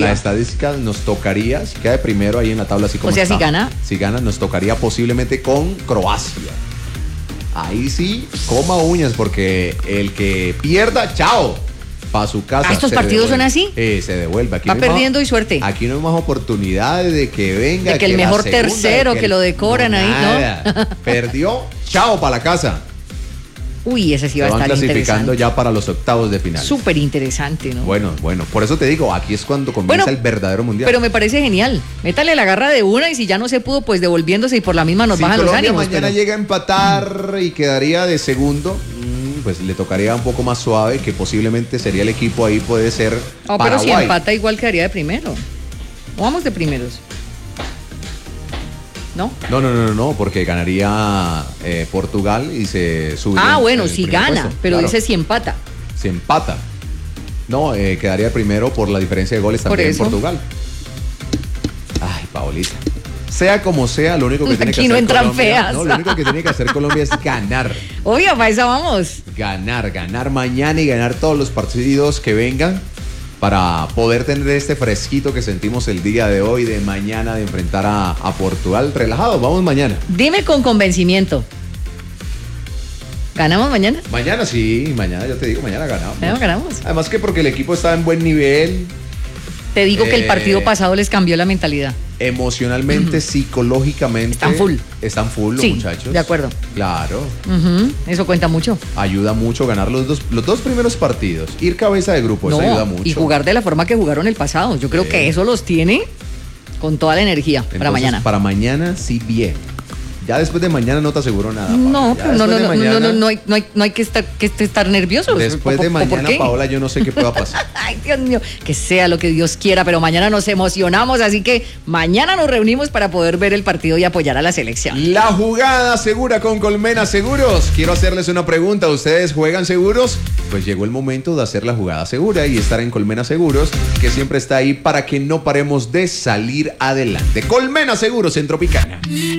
la estadística nos tocaría, si queda de primero ahí en la tabla así como O sea, está, si gana, nos tocaría posiblemente con Croacia. Ahí sí, coma uñas, porque el que pierda, chao, para su casa. ¿Estos partidos son así? Se devuelve. Aquí Va no hay perdiendo más, y suerte. Aquí no hay más oportunidades de que venga. De que el la mejor segunda, tercero, que lo decoran ahí, nada. ¿no? Perdió, chao, para la casa. Uy, ese sí Se va a van estar clasificando interesante. ya para los octavos de final. Súper interesante, ¿no? Bueno, por eso te digo, aquí es cuando comienza el verdadero mundial. Pero me parece genial. Métale la garra de una y si ya no se pudo, pues devolviéndose y por la misma nos si bajan los Colombia ánimos. mañana llega a empatar y quedaría de segundo, pues le tocaría un poco más suave, que posiblemente sería el equipo ahí, puede ser pero Paraguay. si empata igual quedaría de primero. ¿O vamos de primeros? ¿No? No, porque ganaría Portugal y se sube. Bueno, si gana, puesto. pero Claro. dice si empata. Si empata. No, quedaría primero por la diferencia de goles también en Portugal. Ay, Paolita. Sea como sea, lo único que tiene que Aquí no hacer entran Colombia, feas. no, lo único que tiene que hacer Colombia es ganar. Obvio, para eso vamos. Ganar mañana y ganar todos los partidos que vengan para poder tener este fresquito que sentimos el día de hoy, de mañana, de enfrentar a Portugal. Relajado, vamos mañana. Dime con convencimiento. ¿Ganamos mañana? Mañana sí, mañana ya te digo, mañana ganamos. Mañana ganamos. Además que porque el equipo está en buen nivel. Te digo que el partido pasado les cambió la mentalidad. Emocionalmente, psicológicamente. Están full los muchachos. De acuerdo. Claro. Eso cuenta mucho. Ayuda mucho ganar los dos primeros partidos. Ir cabeza de grupo, eso ayuda mucho. Y jugar de la forma que jugaron el pasado. Yo creo que eso los tiene con toda la energía. Entonces, para mañana. Para mañana sí bien. Ya después de mañana no te aseguro nada. No, no hay que estar nerviosos. Después de mañana, Paola, yo no sé qué pueda pasar. Ay, Dios mío, que sea lo que Dios quiera, pero mañana nos emocionamos, así que mañana nos reunimos para poder ver el partido y apoyar a la selección. La jugada segura con Colmena Seguros. Quiero hacerles una pregunta. ¿Ustedes juegan seguros? Pues llegó el momento de hacer la jugada segura y estar en Colmena Seguros, que siempre está ahí para que no paremos de salir adelante. Colmena Seguros en Tropicana.